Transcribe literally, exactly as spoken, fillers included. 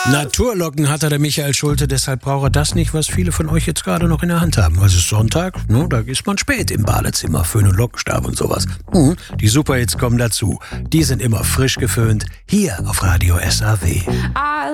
Naturlocken hat er, der Michael Schulte, deshalb braucht er das nicht, was viele von euch jetzt gerade noch in der Hand haben. Also es ist Sonntag, ne, da ist man spät im Badezimmer, Föhn und Lockenstab und sowas. Mhm, die Superhits kommen dazu. Die sind immer frisch geföhnt, hier auf Radio S A W.